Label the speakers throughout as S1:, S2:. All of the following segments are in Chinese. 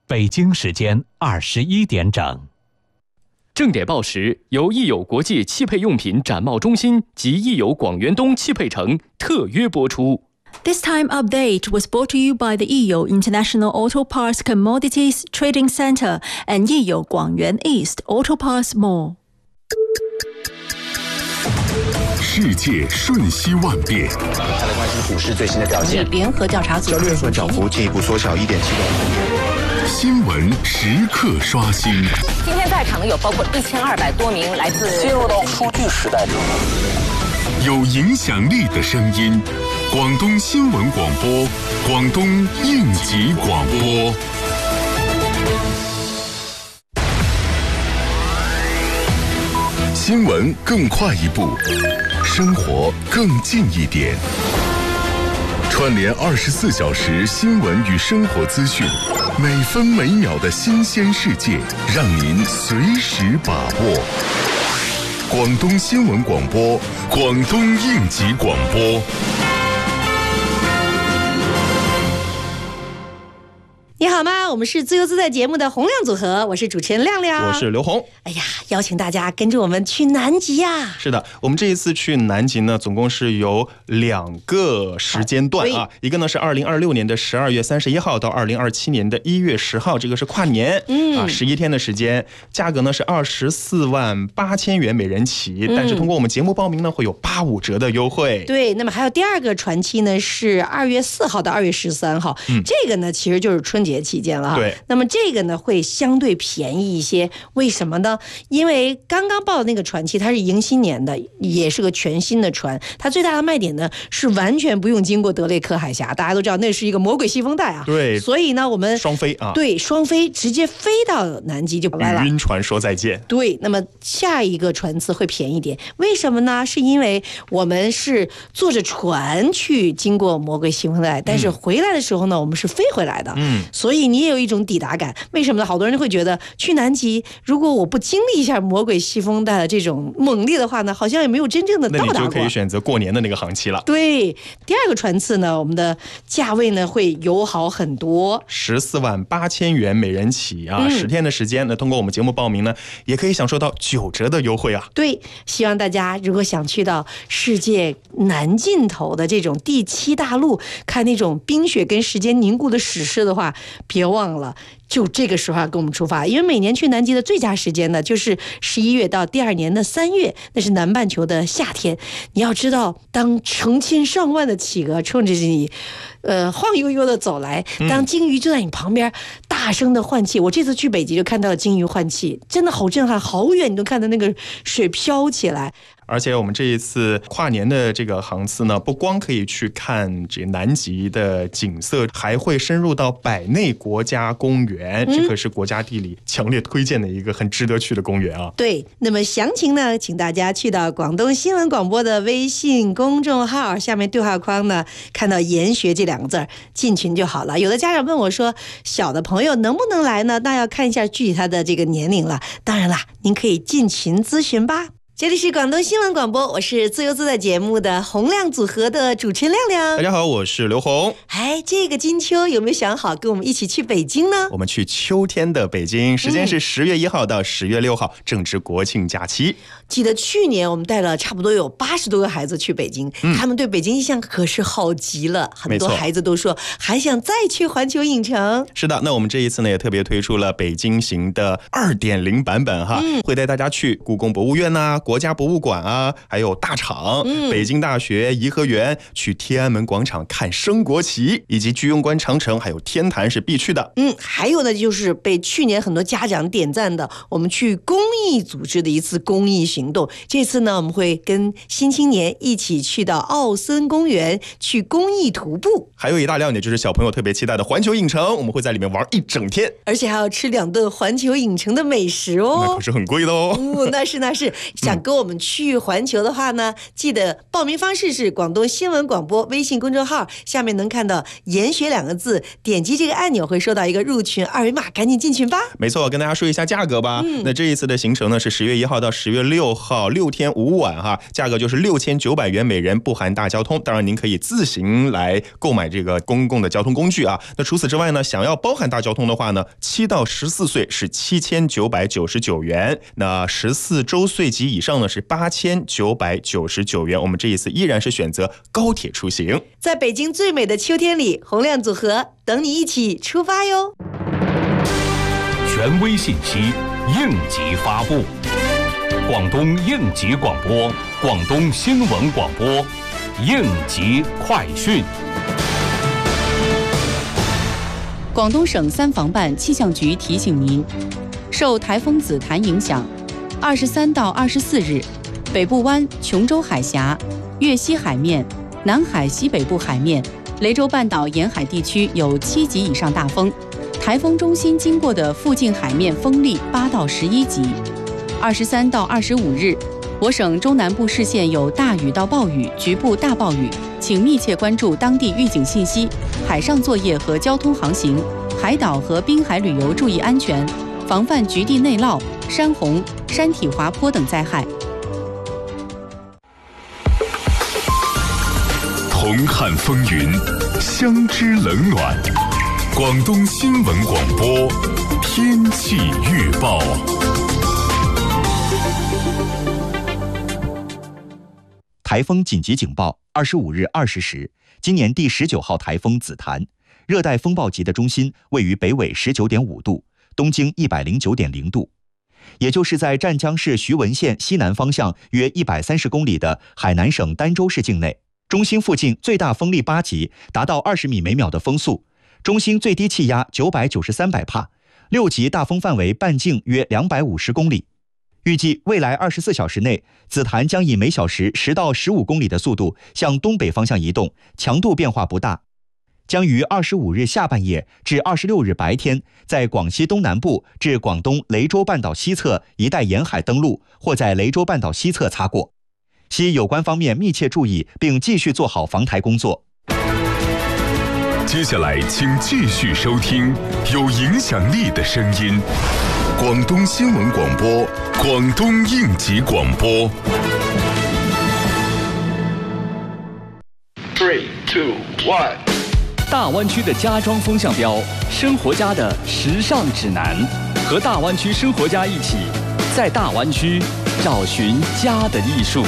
S1: 北京时间21点整。
S2: 正点报时由益友国际汽配用品展贸中心及益友广元东汽配城特约播出。
S3: This time update was brought to you by the Yiyo International Auto Parts Commodities Trading Center and Yiyo Guangyuan East Auto Parts Mall。
S4: 世界瞬息万变，
S5: 再来关心股市最新的表现。
S3: 联合调查组
S5: 交易所涨幅进一步缩小1.7个百分点。
S4: 新闻时刻刷新。
S6: 今天在场的有包括1200多名来自
S5: 进入到数据时代之后，
S4: 有影响力的声音，广东新闻广播，广东应急广播。新闻更快一步，生活更近一点。串联24小时新闻与生活资讯，每分每秒的新鲜世界，让您随时把握。广东新闻广播，广东应急广播。
S7: 你好吗？我们是自由自在节目的洪亮组合，我是主持人亮亮，
S8: 我是刘红。
S7: 哎呀，邀请大家跟着我们去南极呀！
S8: 是的，我们这一次去南极呢，总共是有2个时间段啊，一个呢是2026年的12月31号到2027年的1月10号，这个是跨年，11天的时间，价格呢是24万8千元每人起，但是通过我们节目报名呢，会有85折的优惠。
S7: 对，那么还有第二个船期呢是2月4号到2月13号，这个呢其实就是春节期间了哈。
S8: 对，
S7: 那么这个呢会相对便宜一些，为什么呢？因为刚刚报的那个船期它是迎新年的，也是个全新的船，它最大的卖点呢是完全不用经过德雷克海峡，大家都知道那是一个魔鬼细风带啊。
S8: 对，
S7: 所以呢我们
S8: 双飞啊，
S7: 对，双飞直接飞到南极就完了，
S8: 与晕船说再见。
S7: 对，那么下一个船次会便宜点，为什么呢？是因为我们是坐着船去经过魔鬼细风带，但是回来的时候呢，我们是飞回来的，所以你也有一种抵达感。为什么呢？好多人会觉得去南极，如果我不经历一下魔鬼细风带的这种猛烈的话呢，好像也没有真正的到达过。
S8: 那你就可以选择过年的那个航期了。
S7: 对，第二个船次呢，我们的价位呢会友好很多
S8: ，14万8千元每人起啊，10天的时间呢，通过我们节目报名呢，也可以享受到9折的优惠啊。
S7: 对，希望大家如果想去到世界南尽头的这种第7大陆，看那种冰雪跟时间凝固的史诗的话，别忘了就这个时候跟我们出发，因为每年去南极的最佳时间呢，就是11月到第2年的3月，那是南半球的夏天。你要知道，当成千上万的企鹅冲着你，晃悠悠的走来，当鲸鱼就在你旁边大声的换气。我这次去北极就看到了鲸鱼换气，真的好震撼，好远你都看到那个水飘起来。
S8: 而且我们这一次跨年的这个航次呢，不光可以去看这南极的景色，还会深入到百内国家公园，这可是国家地理强烈推荐的一个很值得去的公园啊。
S7: 对，那么详情呢，请大家去到广东新闻广播的微信公众号，下面对话框呢看到研学这2个字，进群就好了。有的家长问我说，小的朋友能不能来呢？那要看一下具体他的这个年龄了。当然啦，您可以进群咨询吧。这里是广东新闻广播，我是自由自在节目的洪亮组合的主持人亮亮。
S8: 大家好，我是刘红。
S7: 哎，这个金秋有没有想好跟我们一起去北京呢？
S8: 我们去秋天的北京，时间是10月1号到10月6号，正值国庆假期。
S7: 记得去年我们带了差不多有80多个孩子去北京，他们对北京印象可是好极了，很多孩子都说还想再去环球影城。
S8: 是的，那我们这一次呢也特别推出了北京行的2.0版本哈，会带大家去故宫博物院啊、国家博物馆啊，还有大厂、北京大学、颐和园，去天安门广场看升国旗，以及居庸关长城还有天坛是必去的。
S7: 还有呢就是被去年很多家长点赞的，我们去公益组织的一次公益行动。这次呢我们会跟新青年一起去到奥森公园去公益徒步，
S8: 还有一大亮点就是小朋友特别期待的环球影城，我们会在里面玩1整天，
S7: 而且还要吃2顿环球影城的美食哦，
S8: 那可是很贵的哦。
S7: 那是想想跟我们去环球的话呢，记得报名方式是广东新闻广播微信公众号，下面能看到研学2个字，点击这个按钮会收到一个入群二维码，赶紧进群吧。
S8: 没错，跟大家说一下价格吧。那这一次的行程呢是10月1号到10月6号，6天5晚哈，价格就是6900元每人，不含大交通。当然您可以自行来购买这个公共的交通工具啊。那除此之外呢，想要包含大交通的话呢，7到14岁是7999元，那14周岁及以上呢是8999元。我们这一次依然是选择高铁出行。
S7: 在北京最美的秋天里，洪亮组合等你一起出发哟。
S1: 权威信息，应急发布。广东应急广播，广东新闻广播，应急快讯。
S9: 广东省三防办气象局提醒您，受台风紫檀影响，23到24日，北部湾、琼州海峡、粤西海面、南海西北部海面、雷州半岛沿海地区有7级以上大风，台风中心经过的附近海面风力8到11级。23到25日，我省中南部市县有大雨到暴雨、局部大暴雨，请密切关注当地预警信息，海上作业和交通航行，海岛和滨海旅游注意安全，防范局地内涝、山洪、山体滑坡等灾害。
S4: 同看风云，相知冷暖。广东新闻广播天气预报。
S10: 台风紧急警报，25日20时，今年第19号台风紫檀，热带风暴级的中心位于北纬19.5度，东经109.0度，也就是在湛江市徐闻县西南方向约130公里的海南省儋州市境内。中心附近最大风力8级，达到20米每秒的风速，中心最低气压993百帕，6级大风范围半径约250公里。预计未来24小时内，紫檀将以每小时10到15公里的速度向东北方向移动，强度变化不大，将于25日下半夜至26日白天在广西东南部至广东雷州半岛西侧一带沿海登陆，或在雷州半岛西侧擦过。希有关方面密切注意，并继续做好防台工作。
S4: 接下来请继续收听有影响力的声音，广东新闻广播，广东应急广播。
S2: 3、2、1。大湾区的家装风向标，生活家的时尚指南，和大湾区生活家一起，在大湾区找寻家的艺术。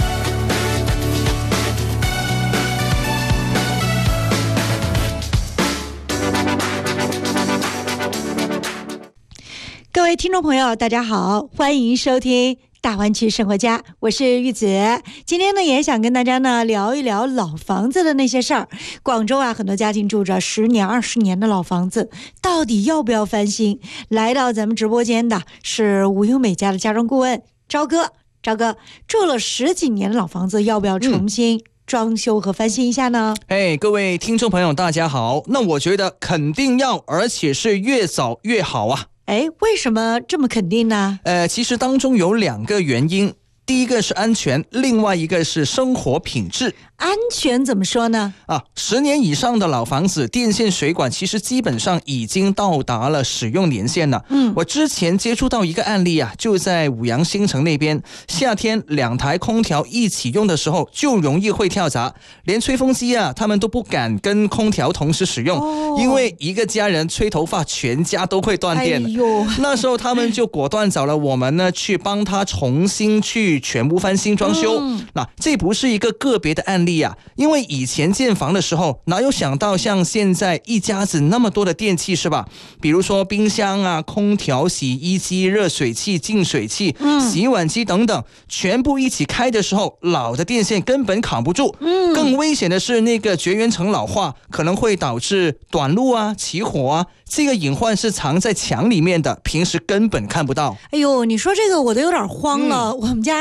S11: 各位听众朋友大家好，欢迎收听大湾区生活家，我是玉子。今天呢也想跟大家呢聊一聊老房子的那些事儿。广州啊，很多家庭住着10年20年的老房子，到底要不要翻新？来到咱们直播间的是吴优美家的家装顾问赵哥。赵哥，住了10几年的老房子，要不要重新装修和翻新一下呢？
S12: 各位听众朋友大家好，那我觉得肯定要，而且是越早越好啊。
S11: 为什么这么肯定呢？
S12: 其实当中有2个原因，第一个是安全，另外一个是生活品质。
S11: 安全怎么说呢
S12: ？10年以上的老房子，电线水管其实基本上已经到达了使用年限了。我之前接触到一个案例啊，就在五羊新城那边，夏天2台空调一起用的时候，就容易会跳闸，连吹风机啊，他们都不敢跟空调同时使用，因为一个家人吹头发，全家都会断电。那时候他们就果断找了我们呢，去帮他重新去全部翻新装修。这不是一个个别的案例。因为以前建房的时候哪有想到像现在一家子那么多的电器是吧？比如说冰箱啊、空调、洗衣机、热水器、净水器、洗碗机等等，全部一起开的时候，老的电线根本扛不住。更危险的是那个绝缘层老化，可能会导致短路啊、起火啊，这个隐患是藏在墙里面的，平时根本看不到。
S11: 你说这个我都有点慌了。我们家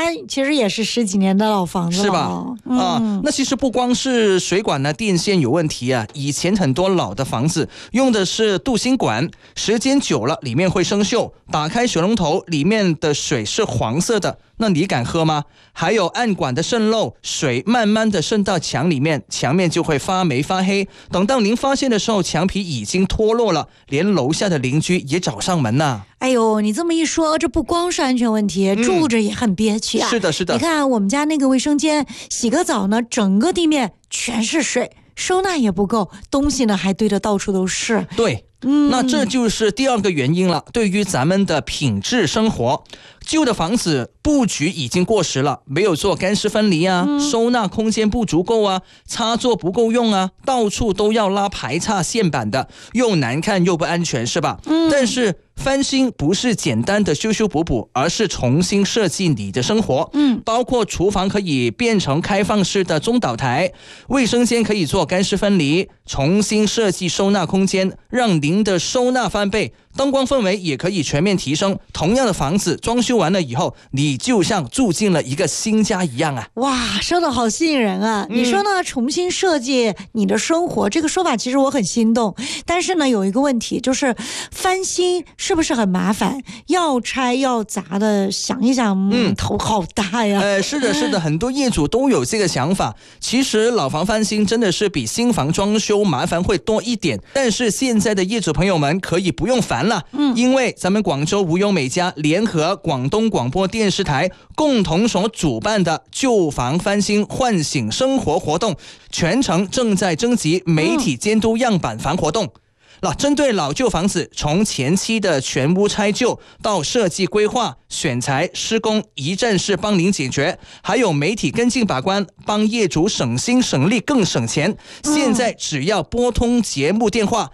S11: 然其实也是10几年的老房子了，
S12: 是吧？那其实不光是水管呢、电线有问题啊，以前很多老的房子用的是镀锌管，时间久了里面会生锈，打开水龙头里面的水是黄色的，那你敢喝吗？还有暗管的渗漏，水慢慢的渗到墙里面，墙面就会发霉发黑，等到您发现的时候，墙皮已经脱落了，连楼下的邻居也找上门呐。
S11: 哎呦，你这么一说，这不光是安全问题，住着也很憋屈啊。
S12: 是的，是的。
S11: 你看我们家那个卫生间，洗个澡呢，整个地面全是水，收纳也不够，东西呢还堆得到处都是。
S12: 对。那这就是第二个原因了。对于咱们的品质生活，旧的房子布局已经过时了，没有做干湿分离啊，收纳空间不足够啊，插座不够用啊，到处都要拉排插线板的，又难看又不安全，是吧？但是翻新不是简单的修修补补，而是重新设计你的生活。包括厨房可以变成开放式的中岛台，卫生间可以做干湿分离，重新设计收纳空间，让您的收纳翻倍，灯光氛围也可以全面提升。同样的房子装修完了以后，你就像住进了一个新家一样啊！
S11: 哇，说的好吸引人啊！你说呢？重新设计你的生活，这个说法其实我很心动。但是呢，有一个问题，就是翻新是不是很麻烦？要拆要砸的，想一想，头好大呀！
S12: 是的，是的，很多业主都有这个想法。其实老房翻新真的是比新房装修麻烦会多一点，但是现在的业主朋友们可以不用烦了，因为咱们广州无忧美家联合广东广播电视台共同所主办的旧房翻新唤醒生活活动，全程正在征集媒体监督样板房活动。针对老旧房子，从前期的全屋拆旧到设计规划、选材、施工，一站式帮您解决，还有媒体跟进把关，帮业主省心省力更省钱。现在只要拨通节目电话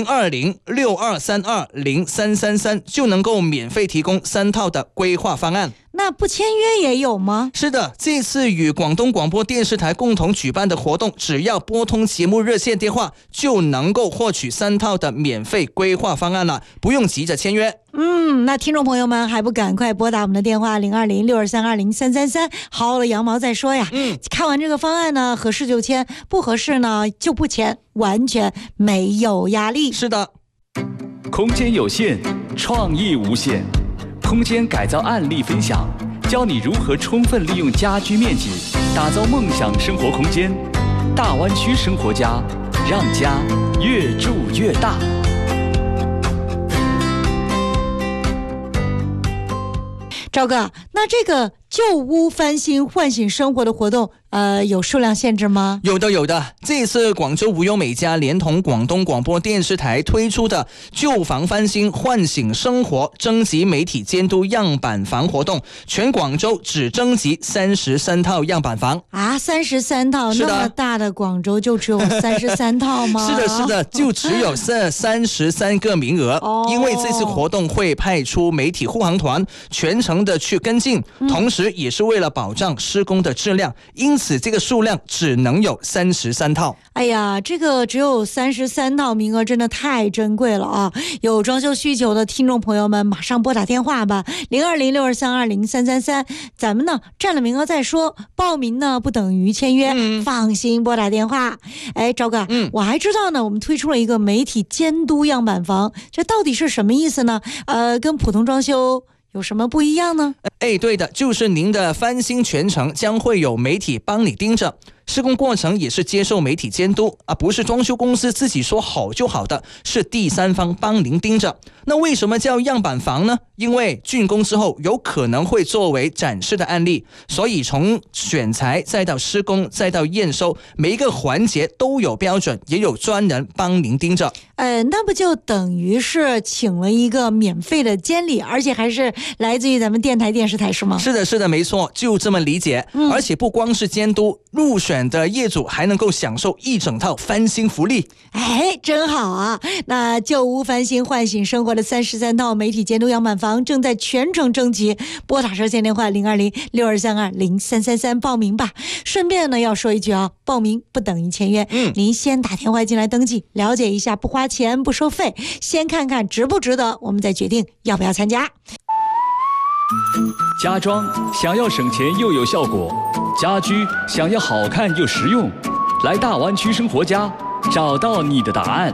S12: 020-6232-0333，就能够免费提供3套的规划方案。
S11: 那不签约也有吗？
S12: 是的，这次与广东广播电视台共同举办的活动，只要拨通节目热线电话，就能够获取3套的免费规划方案了，不用急着签约。
S11: 那听众朋友们还不赶快拨打我们的电话020-6232-0333，好好的羊毛再说呀。看完这个方案呢，合适就签，不合适呢就不签，完全没有压力。
S12: 是的，
S2: 空间有限，创意无限。空间改造案例分享，教你如何充分利用家居面积，打造梦想生活空间。大湾区生活家，让家越住越大。
S11: 赵哥，那这个旧屋翻新唤醒生活的活动，有数量限制吗？
S12: 有的。这次广州无忧美家连同广东广播电视台推出的旧房翻新唤醒生活征集媒体监督样板房活动，全广州只征集33套样板房
S11: 啊！33套，那么大的广州就只有33套吗？
S12: 是的，就只有这33个名额。因为这次活动会派出媒体护航团全程的去跟进，同时也是为了保障施工的质量，因此这个数量只能有33套。
S11: 哎呀，这个只有33套名额真的太珍贵了啊！有装修需求的听众朋友们马上拨打电话吧，020-6232-0333，咱们呢占了名额再说，报名呢不等于签约，放心拨打电话。哎，赵哥，我还知道呢，我们推出了一个媒体监督样板房，这到底是什么意思呢？跟普通装修有什么不一样呢？
S12: 对的，就是您的翻新全程将会有媒体帮你盯着，施工过程也是接受媒体监督啊，不是装修公司自己说好就好的，是第三方帮您盯着。那为什么叫样板房呢？因为竣工之后有可能会作为展示的案例，所以从选材再到施工再到验收，每一个环节都有标准，也有专人帮您盯着。
S11: 那不就等于是请了一个免费的监理，而且还是来自于咱们电台电视台是吗？
S12: 是的，没错，就这么理解。而且不光是监督，入选的业主还能够享受一整套翻新福利。
S11: 真好啊！那旧屋翻新唤醒生活的33套媒体监督样板房正在全程征集，拨打热线电话020-6232-0333报名吧。顺便呢要说一句啊，报名不等于签约，您先打电话进来登记，了解一下，不花钱不收费，先看看值不值得，我们再决定要不要参加。
S2: 家装想要省钱又有效果，家居想要好看又实用，来大湾区生活家，找到你的答案。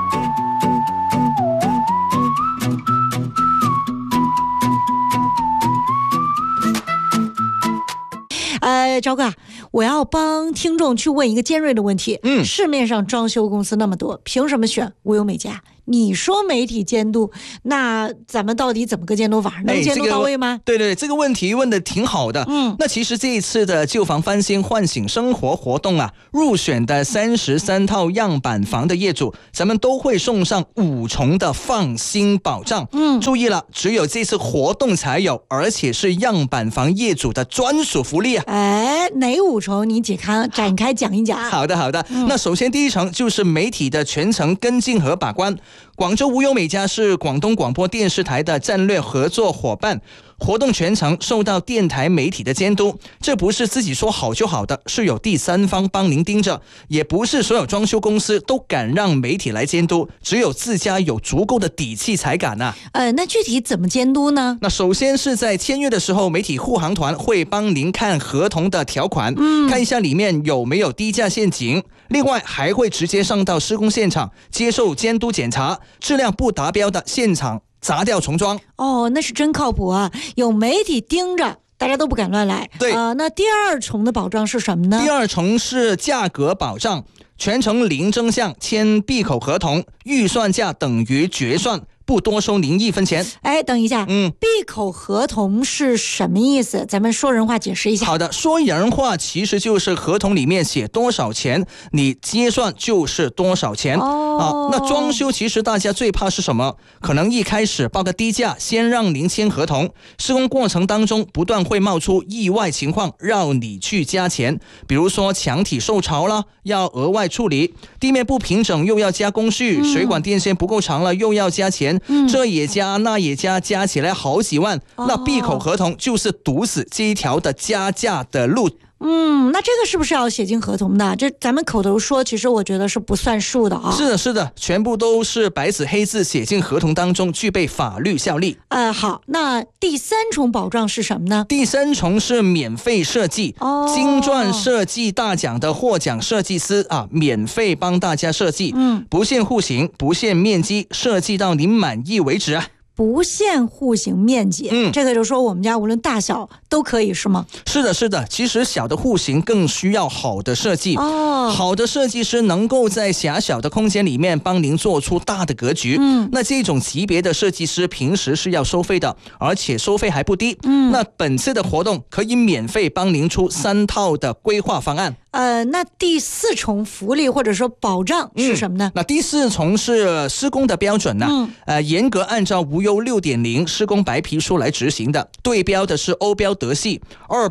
S11: 赵哥，我要帮听众去问一个尖锐的问题。市面上装修公司那么多，凭什么选无忧美家？你说媒体监督，那咱们到底怎么个监督法？能监督到位吗？
S12: 对，这个问题问得挺好的。那其实这一次的旧房翻新唤醒生活活动啊，入选的33套样板房的业主，咱们都会送上5重的放心保障。注意了，只有这次活动才有，而且是样板房业主的专属福利啊。
S11: 哪5重？你展开讲一讲。
S12: 好的。那首先第一层就是媒体的全程跟进和把关。广州无忧美家是广东广播电视台的战略合作伙伴，活动全程受到电台媒体的监督，这不是自己说好就好的，是有第三方帮您盯着，也不是所有装修公司都敢让媒体来监督，只有自家有足够的底气才敢啊。
S11: 那具体怎么监督呢？
S12: 那首先是在签约的时候，媒体护航团会帮您看合同的条款，看一下里面有没有低价陷阱，另外还会直接上到施工现场接受监督检查，质量不达标的现场砸掉重装。
S11: 那是真靠谱啊！有媒体盯着，大家都不敢乱来。
S12: 对
S11: 那第2重的保障是什么呢？
S12: 第2重是价格保障，全程零争项，签闭口合同，预算价等于决算，不多收您1分钱。
S11: 等一下，闭口合同是什么意思？咱们说人话解释一下。
S12: 好的，说人话其实就是合同里面写多少钱，你结算就是多少钱。那装修其实大家最怕是什么？可能一开始报个低价，先让您签合同，施工过程当中不断会冒出意外情况，让你去加钱。比如说墙体受潮了，要额外处理；地面不平整又要加工序；水管电线不够长了又要加钱。这也加那也加，加起来好几万。那闭口合同就是堵死这一条的加价的路。
S11: 那这个是不是要写进合同的？这咱们口头说，其实我觉得是不算数的啊。
S12: 是的，全部都是白纸黑字写进合同当中，具备法律效力。
S11: 好，那第3重保障是什么呢？
S12: 第3重是免费设计，金钻设计大奖的获奖设计师免费帮大家设计，不限户型，不限面积，设计到您满意为止啊。
S11: 不限户型面积，这个就说我们家无论大小都可以是吗？
S12: 是的，其实小的户型更需要好的设计。好的设计师能够在狭小的空间里面帮您做出大的格局。那这种级别的设计师平时是要收费的，而且收费还不低。那本次的活动可以免费帮您出3套的规划方案。
S11: 那第4重福利或者说保障是什么呢？
S12: 那第4重是施工的标准严格按照无忧 6.0 施工白皮书来执行的，对标的是欧标德系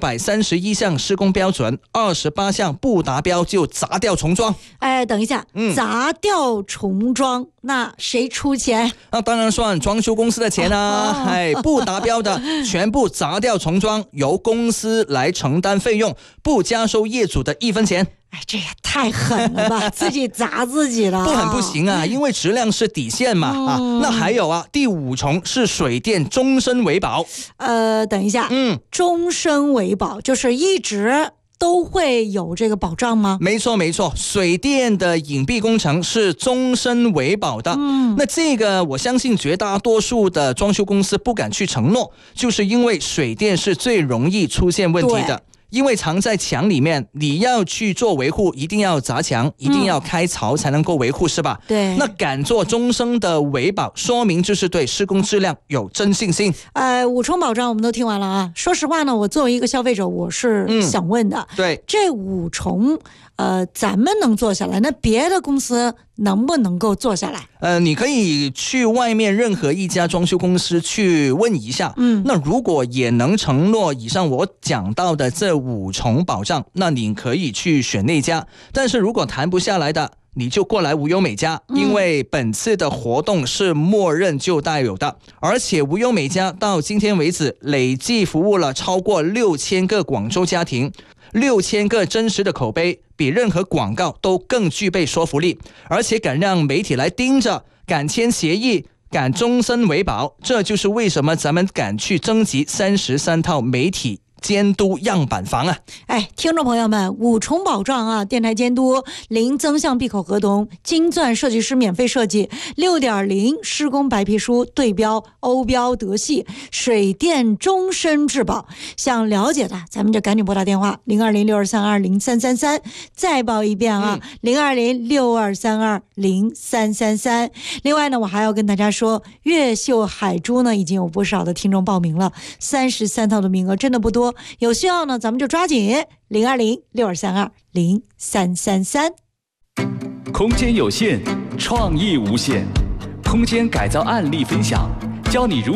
S12: 231项施工标准，28项不达标就砸掉重装。
S11: 等一下，砸掉重装，那谁出钱？
S12: 那当然算装修公司的钱不达标的全部砸掉重装，由公司来承担费用，不加收业主的1分钱。
S11: 这也太狠了吧！自己砸自己了，
S12: 不狠不行啊，因为质量是底线嘛。那还有第5重是水电终身维保。
S11: 等一下，终身维保就是一直都会有这个保障吗？
S12: 没错，水电的隐蔽工程是终身维保的。那这个我相信绝大多数的装修公司不敢去承诺，就是因为水电是最容易出现问题的。因为藏在墙里面，你要去做维护，一定要砸墙，一定要开槽才能够维护，是吧？
S11: 对。
S12: 那敢做终身的维保，说明就是对施工质量有真信心。
S11: 5重保障我们都听完了啊。说实话呢，我作为一个消费者，我是想问的，
S12: 对，
S11: 这5重，咱们能做下来，那别的公司能不能够做下来？
S12: 你可以去外面任何一家装修公司去问一下。那如果也能承诺以上我讲到的这5重保障，那你可以去选那家。但是如果谈不下来的，你就过来无忧美家，因为本次的活动是默认就带有的，而且无忧美家到今天为止累计服务了超过6000个广州家庭，6000个真实的口碑，比任何广告都更具备说服力，而且敢让媒体来盯着，敢签协议， 敢终身维保，这就是为什么咱们敢去征集33套媒体监督样板房啊！
S11: 哎，听众朋友们，5重保障啊，电台监督，零增项闭口合同，金钻设计师免费设计，6.0施工白皮书，对标欧标德系，水电终身质保。想了解的，咱们就赶紧拨打电话02062320333，再报一遍啊，02062320333。另外呢，我还要跟大家说，越秀海珠呢，已经有不少的听众报名了，33套的名额真的不多。有需要呢，咱们就抓紧02062320333。
S2: 空间有限，创意无限，空间改造案例分享，教你如